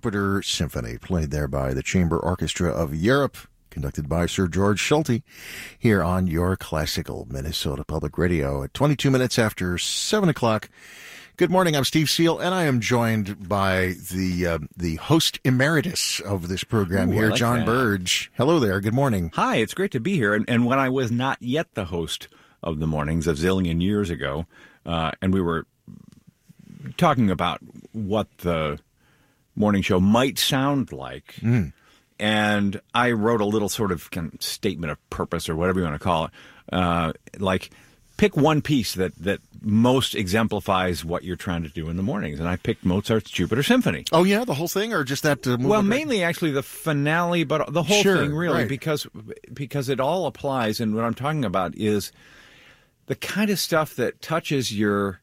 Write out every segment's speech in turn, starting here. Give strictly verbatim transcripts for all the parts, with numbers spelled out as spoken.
Jupiter Symphony, played there by the Chamber Orchestra of Europe, conducted by Sir George Schulte, here on your classical Minnesota Public Radio at twenty-two minutes after seven o'clock. Good morning, I'm Steve Seal, and I am joined by the uh, the host emeritus of this program Ooh, here, like John that. Burge. Hello there, good morning. Hi, it's great to be here. And, and when I was not yet the host of the mornings a zillion years ago, uh, and we were talking about what the morning show might sound like, Mm. and I wrote a little sort of, kind of statement of purpose or whatever you want to call it, uh, like pick one piece that, that most exemplifies what you're trying to do in the mornings. And I picked Mozart's Jupiter Symphony. Oh, yeah, the whole thing, or just that uh, movement? Well, right- mainly actually the finale, but the whole Sure, thing really, right. because because it all applies. And what I'm talking about is the kind of stuff that touches your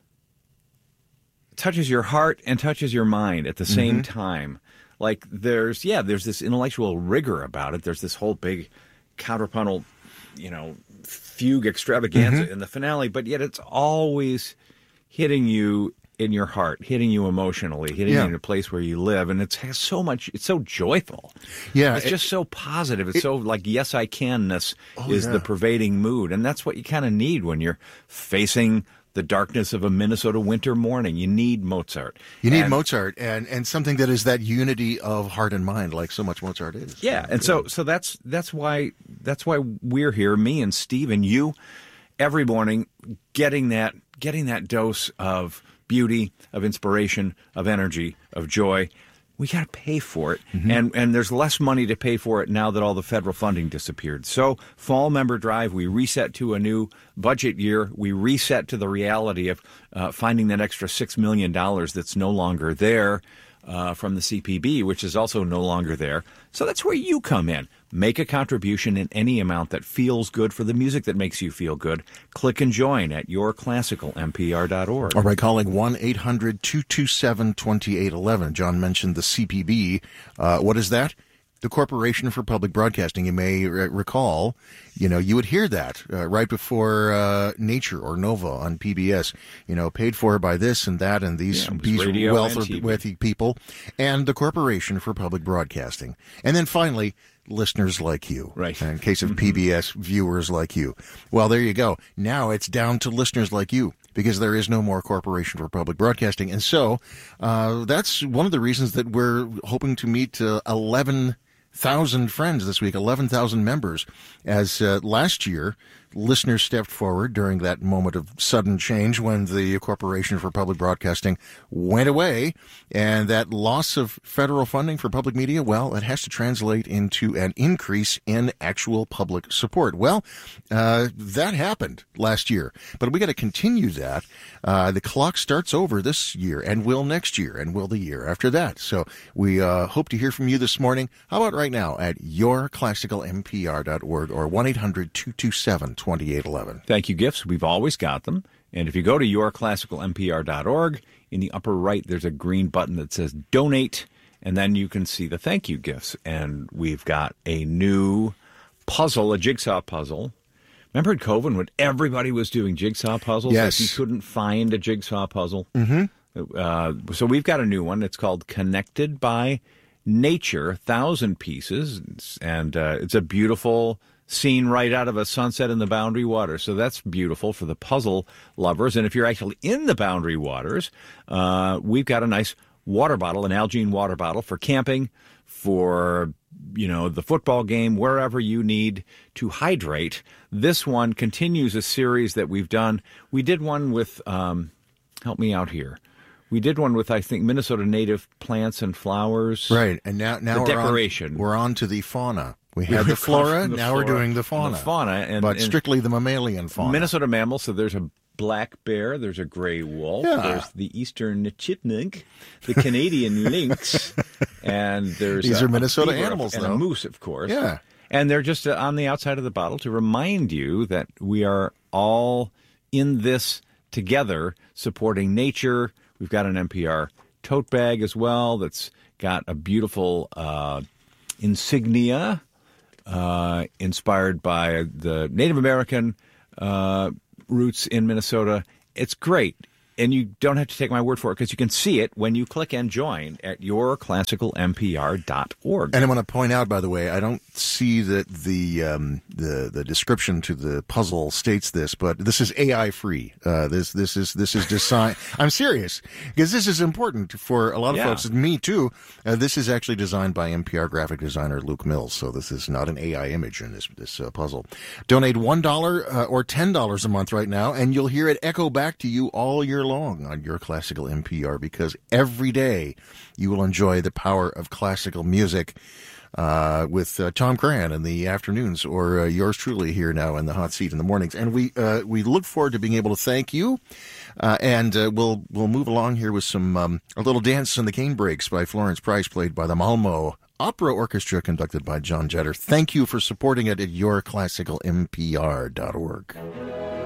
touches your heart and touches your mind at the same Mm-hmm. time. Like there's yeah, there's this intellectual rigor about it. There's this whole big counterpuntal, you know, fugue extravaganza Mm-hmm. in the finale, but yet it's always hitting you in your heart, hitting you emotionally, hitting Yeah. you in a place where you live, and it has so much. It's so joyful. Yeah, It's it- just so positive. It's so like yes, I can-ness Oh, is yeah. the pervading mood, and that's what you kind of need when you're facing the darkness of a Minnesota winter morning. You need Mozart. You need And- Mozart, and, and something that is that unity of heart and mind, like so much Mozart is. Yeah, and so so that's that's why that's why we're here, me and Steve and you, every morning, getting that getting that dose of beauty, of inspiration, of energy, of joy. We got to pay for it, Mm-hmm. and and there's less money to pay for it now that all the federal funding disappeared. So fall member drive, we reset to a new budget year. We reset to the reality of uh, finding that extra six million dollars that's no longer there uh, from the C P B, which is also no longer there. So that's where you come in. Make a contribution in any amount that feels good for the music that makes you feel good. Click and join at your classical m p r dot org. Or by calling one eight hundred two two seven two eight one one. John mentioned the C P B. Uh, what is that? The Corporation for Public Broadcasting. You may re- recall, you know, you would hear that uh, right before uh, Nature or Nova on P B S, you know, paid for by this and that and these, Yeah, it was these radio and wealthy, T V. wealthy people, and the Corporation for Public Broadcasting. And then finally, listeners like you. Right. In case of P B S viewers like you. Well, there you go. Now it's down to listeners like you, because there is no more Corporation for Public Broadcasting. And so uh, that's one of the reasons that we're hoping to meet uh, eleven thousand friends this week, eleven thousand members, as uh, last year listeners stepped forward during that moment of sudden change when the Corporation for Public Broadcasting went away, and that loss of federal funding for public media, well, it has to translate into an increase in actual public support. Well, uh, that happened last year, but we got to continue that. Uh, the clock starts over this year and will next year and will the year after that. So we uh, hope to hear from you this morning. How about right now at your classical m p r dot org or one eight hundred two two seven two eight one one. Thank you, gifts. We've always got them. And if you go to your classical m p r dot org, in the upper right, there's a green button that says donate, and then you can see the thank you gifts. And we've got a new puzzle, a jigsaw puzzle. Remember at Coven when everybody was doing jigsaw puzzles? Yes. Like you couldn't find a jigsaw puzzle? Mm-hmm. Uh, so we've got a new one. It's called Connected by Nature, Thousand Pieces. And uh, it's a beautiful scene right out of a sunset in the Boundary Waters. So that's beautiful for the puzzle lovers. And if you're actually in the Boundary Waters, uh, we've got a nice water bottle, an Algene water bottle for camping, for, you know, the football game, wherever you need to hydrate. This one continues a series that we've done. We did one with, um, help me out here. We did one with, I think, Minnesota native plants and flowers. Right, and now now The we're decoration. On, we're on to the fauna. We We had were the flora, from the now we're flora doing the and fauna. the fauna, and- but and- strictly the mammalian fauna. Minnesota mammals, so there's a black bear, there's a gray wolf, Yeah. there's the eastern chipmunk, the Canadian lynx, and there's These a, are Minnesota a beaver animals, and though. a moose, of course. Yeah. And they're just uh, on the outside of the bottle to remind you that we are all in this together, supporting nature. We've got an N P R tote bag as well that's got a beautiful uh, insignia uh, inspired by the Native American uh, roots in Minnesota. It's great. and you don't have to take my word for it because you can see it when you click and join at your classical m p r dot org. And I want to point out, by the way, I don't see that the um, the the description to the puzzle states this, but this is A I free. Uh, this this is this is designed. I'm serious because this is important for a lot of Yeah. folks, and me too. Uh, this is actually designed by N P R graphic designer Luke Mills, so this is not an A I image in this this uh, puzzle. Donate one dollar uh, or ten dollars a month right now, and you'll hear it echo back to you all year long on your classical M P R, because every day you will enjoy the power of classical music uh, with uh, Tom Cran in the afternoons, or uh, yours truly here now in the hot seat in the mornings. And we uh, we look forward to being able to thank you. Uh, and uh, we'll we'll move along here with some um, a little dance in the cane breaks by Florence Price, played by the Malmo Opera Orchestra, conducted by John Jetter. Thank you for supporting it at your classical m p r dot org.